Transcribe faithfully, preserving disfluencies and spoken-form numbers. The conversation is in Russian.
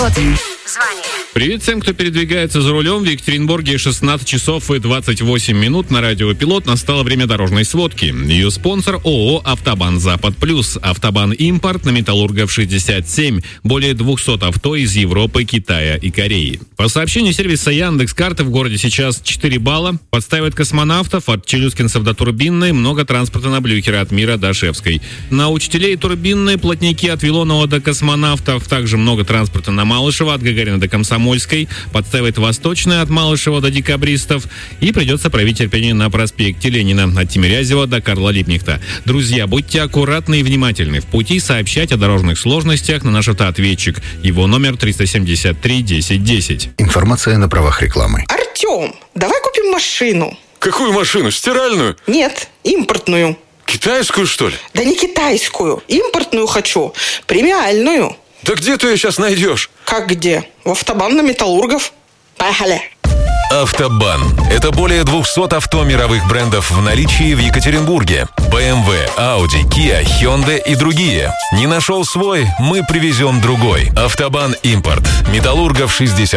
Металлургпилот. Звони. Привет всем, кто передвигается за рулем. В Екатеринбурге шестнадцать часов и двадцать восемь минут на радио «Пилот». Настало время дорожной сводки. Ее спонсор ООО «Автобан Запад Плюс». «Автобан Импорт» на Металлургов шестьдесят семь. Более двухсот авто из Европы, Китая и Кореи. По сообщению сервиса Яндекс.Карты, в городе сейчас четыре балла. Подставят космонавтов от челюскинцев до Турбинной. Много транспорта на Блюхера от Мира до Шевской. На учителей Турбинной, плотники от Вилонова до Космонавтов. Также много транспорта на Малышева от Гагарина до Комсомольской. Подставит Восточная от Малышева до Декабристов. И придется проявить терпение на проспекте Ленина от Тимирязева до Карла Липнихта. Друзья, будьте аккуратны и внимательны. В пути сообщать о дорожных сложностях на наш автоответчик. Его номер триста семьдесят три десять десять. Информация на правах рекламы. Артем, давай купим машину. Какую машину? Стиральную? Нет, импортную. Китайскую, что ли? Да не китайскую. Импортную хочу. Премиальную. Да где ты ее сейчас найдешь? Как где? В Автобан на Металлургов. Поехали. Автобан. Это более двухсот авто мировых брендов в наличии в Екатеринбурге. бэ эм вэ, Audi, Kia, Hyundai и другие. Не нашел свой? Мы привезем другой. Автобан Импорт. Металлургов шестьдесят